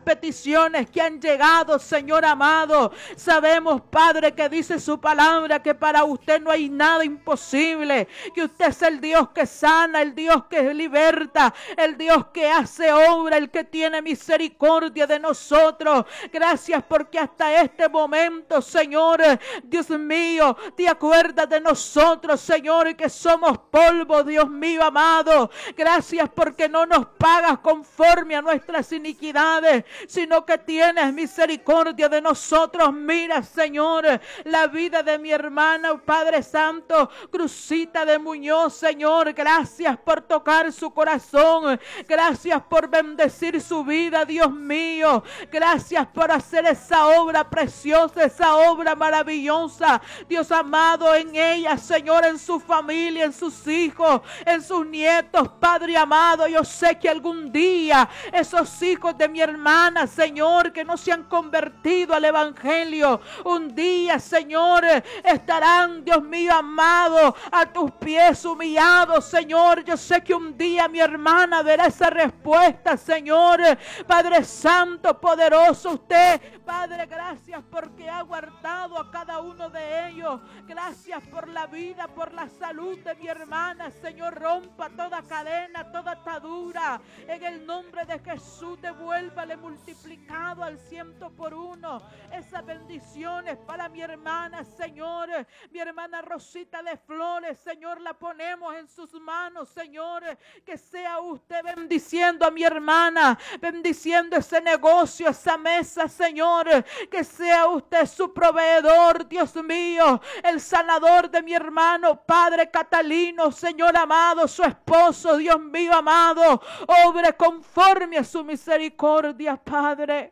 peticiones que han llegado, Señor amado. Sabemos, Padre, que dice su palabra que para usted no hay nada imposible, que usted es el Dios que sana, el Dios que liberta, el Dios que hace obra, el que tiene misericordia de nosotros. Gracias porque hasta este momento, Señor, Dios mío, te acuerdas de nosotros, Señor, que somos polvo, Dios mío amado. Gracias porque no nos pagas conforme a nuestras iniquidades, sino que tienes misericordia de nosotros. Mira, Señor, la vida de mi hermana, Padre Santo, Crucita de Muñoz, Señor. Gracias por tocar su corazón. Gracias por bendecir su vida, Dios mío. Gracias por hacer esa obra preciosa, esa obra maravillosa, Dios amado, en ella, Señor, en su familia, en sus hijos, en sus nietos, Padre amado. Yo sé que algún día esos hijos de mi hermana, Señor, que no se han convertido al evangelio, un día, Señor, estarán, Dios mío amado, a tus pies humillados, Señor. Yo sé que un día mi hermana verá esa respuesta, Señor. Padre Santo, poderoso usted, Padre, gracias porque ha guardado a cada uno de ellos. Gracias por la vida, por la salud de mi hermana, Señor. Rompa toda cadena, toda atadura, en el nombre de Jesús. Devuélvale multiplicado al 100 por 1 esas bendiciones para mi hermana, Señor. Mi hermana Rosita de Flores, Señor, la ponemos en sus manos, Señor. Que sea usted bendiciendo a mi hermana, bendiciendo ese negocio, esa mesa, Señor. Que sea usted su proveedor, Dios mío, el sanador de mi hermano, Padre Catalino, Señor amado, su esposo, Dios mío amado. Obre conforme a su misericordia, Padre.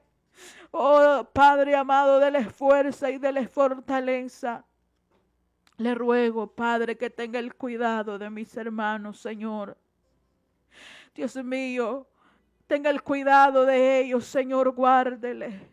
Oh, Padre amado, dele fuerza y dele fortaleza. Le ruego, Padre, que tenga el cuidado de mis hermanos, Señor. Dios mío, tenga el cuidado de ellos, Señor, guárdele.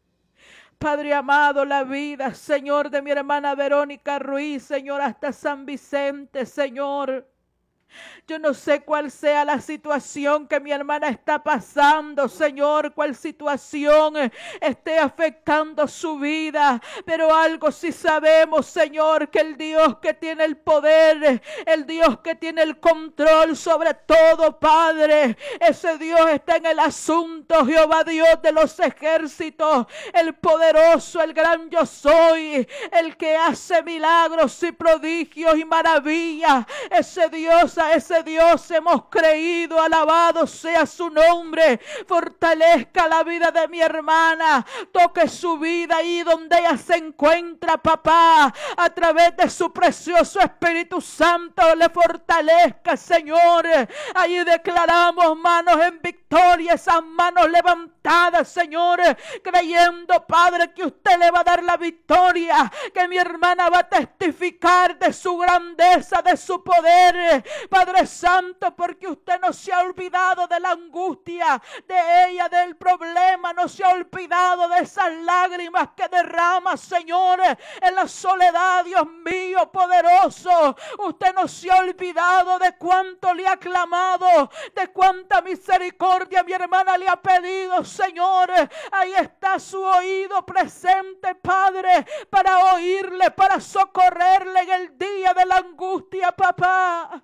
Padre amado, la vida, Señor, de mi hermana Verónica Ruiz, Señor, hasta San Vicente, Señor. Yo no sé cuál sea la situación que mi hermana está pasando, Señor, cuál situación esté afectando su vida, pero algo sí sabemos, Señor, que el Dios que tiene el poder, el Dios que tiene el control sobre todo, Padre, ese Dios está en el asunto. Jehová Dios de los ejércitos, el poderoso, el gran yo soy, el que hace milagros y prodigios y maravillas. Ese Dios, a ese Dios hemos creído. Alabado sea su nombre. Fortalezca la vida de mi hermana, toque su vida ahí donde ella se encuentra, papá, a través de su precioso Espíritu Santo. Le fortalezca, Señor. Ahí declaramos manos en victoria, esas manos levantadas, Señor, creyendo, Padre, que usted le va a dar la victoria, que mi hermana va a testificar de su grandeza, de su poder, Padre Santo, porque usted no se ha olvidado de la angustia de ella, del problema, no se ha olvidado de esas lágrimas que derrama, Señor, en la soledad. Dios mío, poderoso, usted no se ha olvidado de cuánto le ha clamado, de cuánta misericordia mi hermana le ha pedido, Señor. Ahí está su oído presente, Padre, para oírle, para socorrerle en el día de la angustia, papá.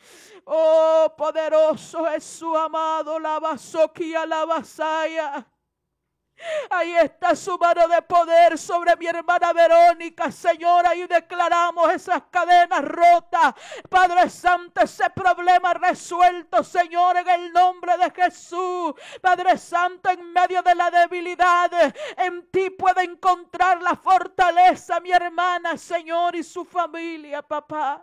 Oh, poderoso Jesús amado, la basoquia, la vasaya. Ahí está su mano de poder sobre mi hermana Verónica, Señor. Ahí declaramos esas cadenas rotas, Padre Santo, ese problema resuelto, Señor, en el nombre de Jesús. Padre Santo, en medio de la debilidad, en ti puede encontrar la fortaleza mi hermana, Señor, y su familia, papá.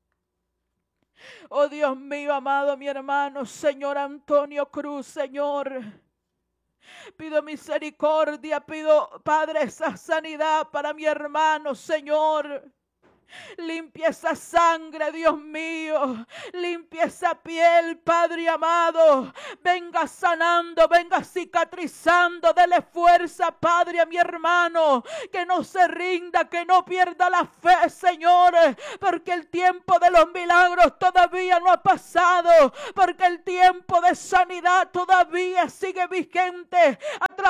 Oh Dios mío amado, mi hermano, Señor Antonio Cruz, Señor. Pido misericordia, pido, Padre, esa sanidad para mi hermano, Señor. Limpia esa sangre, Dios mío. Limpia esa piel, Padre amado. Venga sanando, venga cicatrizando. Dele fuerza, Padre, a mi hermano. Que no se rinda, que no pierda la fe, Señor. Porque el tiempo de los milagros todavía no ha pasado. Porque el tiempo de sanidad todavía sigue vigente a través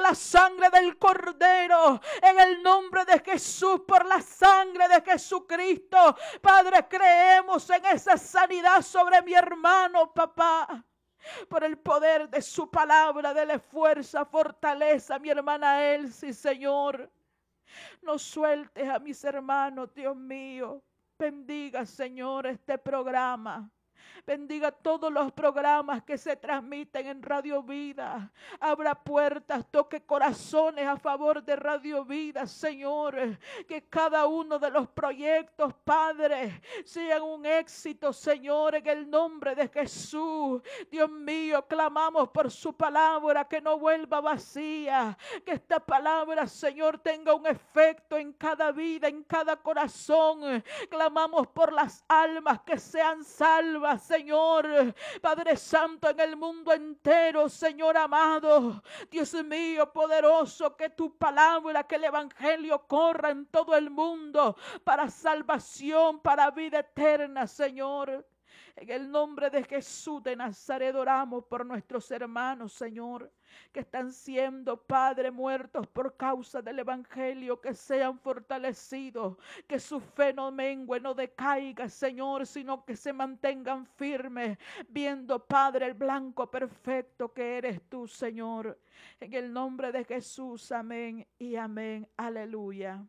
la sangre del Cordero, en el nombre de Jesús, por la sangre de Jesucristo. Padre, creemos en esa sanidad sobre mi hermano, papá. Por el poder de su palabra, dele fuerza, fortaleza a mi hermana Elsie, Señor. No sueltes a mis hermanos, Dios mío. Bendiga, Señor, este programa. Bendiga todos los programas que se transmiten en Radio Vida. Abra puertas, toque corazones a favor de Radio Vida, Señor. Que cada uno de los proyectos, Padre, sean un éxito, Señor, en el nombre de Jesús. Dios mío, clamamos por su palabra, que no vuelva vacía. Que esta palabra, Señor, tenga un efecto en cada vida, en cada corazón. Clamamos por las almas que sean salvas, Señor. Padre Santo, en el mundo entero, Señor amado. Dios mío, poderoso, que tu palabra, que el evangelio corra en todo el mundo para salvación, para vida eterna, Señor. En el nombre de Jesús de Nazaret oramos por nuestros hermanos, Señor, que están siendo, Padre, muertos por causa del evangelio, que sean fortalecidos, que su fe no mengue, no decaiga, Señor, sino que se mantengan firmes, viendo, Padre, el blanco perfecto que eres tú, Señor. En el nombre de Jesús, amén y amén. Aleluya.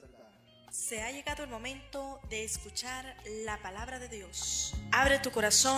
Se ha llegado el momento de escuchar la palabra de Dios. Abre tu corazón